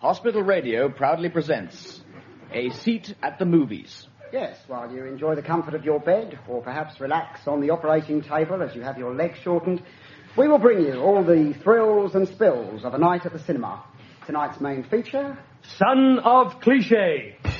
Hospital Radio proudly presents A Seat at the Movies. Yes, while you enjoy the comfort of your bed, or perhaps relax on the operating table as you have your legs shortened, we will bring you all the thrills and spills of a night at the cinema. Tonight's main feature... Son of Cliché.